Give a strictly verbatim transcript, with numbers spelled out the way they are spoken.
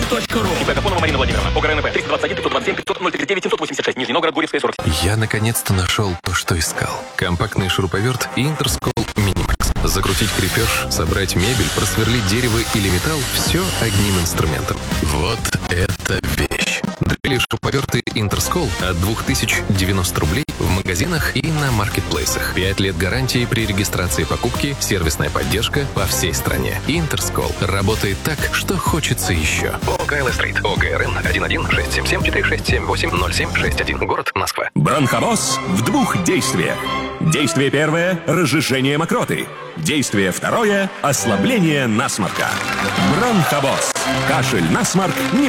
точка ру. ИП Гапонова Марина Владимировна. ОГРНП триста двадцать один пятьсот двадцать семь пятьсот ноль тридцать девять семьсот восемьдесят шесть. Нижний Новгород, Гурьевская, сорок. Я наконец-то нашел то, что искал. Компактный шуруповерт Интерскол Минимакс. Закрутить крепеж, собрать мебель, просверлить дерево или металл – все одним инструментом. Вот это вещь. Дрели шуруповерты Интерскол от две тысячи девяносто рублей в магазинах и на маркетплейсах. Пять лет гарантии при регистрации покупки, сервисная поддержка по всей стране. Интерскол работает так, что хочется еще. ОКЛ Стрит. ОГРН один один шесть семь семь четыре шесть семь восемь ноль семь шесть один. Город Москва. Бронхобоз в двух действиях. Действие первое – разжижение мокроты. Действие второе – ослабление насморка. Бронхобоз. Кашель, насморк не